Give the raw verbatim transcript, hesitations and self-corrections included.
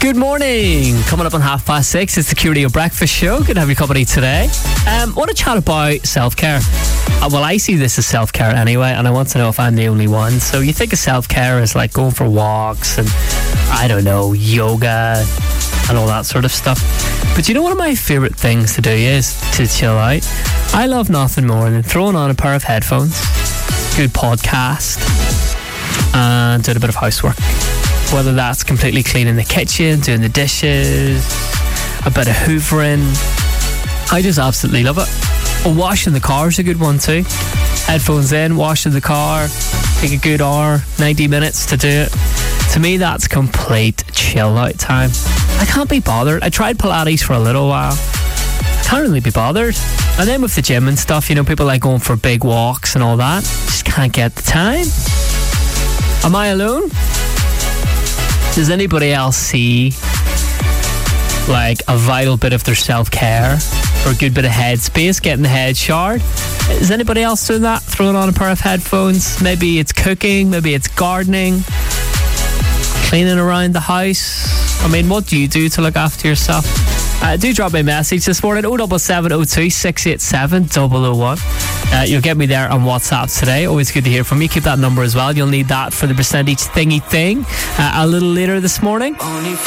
Good morning. Coming up on half past six, it's the Q Radio Breakfast Show. Good to have your company today. Um, I want to chat about self-care. Uh, well, I see this as self-care anyway, and I want to know if I'm the only one. So you think of self-care as like going for walks and, I don't know, yoga and all that sort of stuff. But you know, one of my favourite things to do is to chill out. I love nothing more than throwing on a pair of headphones, good podcast, and doing a bit of housework. Whether that's completely cleaning the kitchen, doing the dishes, a bit of hoovering. I just absolutely love it. Oh, washing the car is a good one too. Headphones in, washing the car, take a good hour, ninety minutes to do it. To me, that's complete chill out time. I can't be bothered. I tried Pilates for a little while. I can't really be bothered. And then with the gym and stuff, you know, people like going for big walks and all that. Just can't get the time. Am I alone? Does anybody else see like a vital bit of their self-care or a good bit of headspace, getting the head showered? Is anybody else doing that? Throwing on a pair of headphones? Maybe it's cooking, maybe it's gardening, cleaning around the house. I mean, what do you do to look after yourself? Uh, do drop me a message this morning, oh seven seven oh two, six eight seven, oh oh one. Uh, you'll get me there on WhatsApp today. Always good to hear from you. Keep that number as well. You'll need that for the percentage thingy thing uh, a little later this morning.